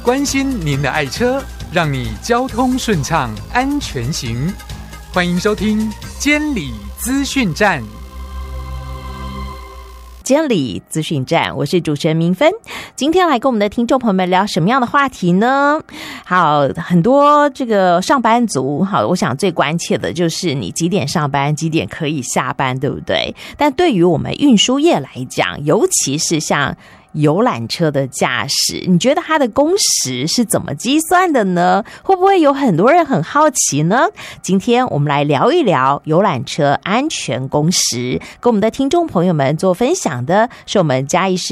关心您的爱车，让你交通顺畅安全行。欢迎收听监理资讯站。 监理资讯站，我是主持人明芬。今天来跟我们的听众朋友们聊什么样的话题呢？好，很多这个上班族，好，我想最关切的就是你几点上班，几点可以下班，对不对？但对于我们运输业来讲，尤其是像游览车的驾驶，你觉得它的工时是怎么计算的呢？会不会有很多人很好奇呢？今天我们来聊一聊游览车安全工时，跟我们的听众朋友们做分享的是我们嘉义市